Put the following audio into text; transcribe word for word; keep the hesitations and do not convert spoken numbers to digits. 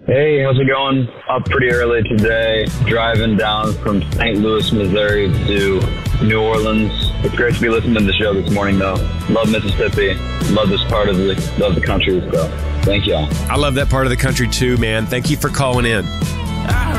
Hey, how's it going? Up pretty early today, driving down from Saint Louis, Missouri to New Orleans. It's great to be listening to the show this morning, though. Love Mississippi. Love this part of the, love the country, so thank y'all. I love that part of the country, too, man. Thank you for calling in.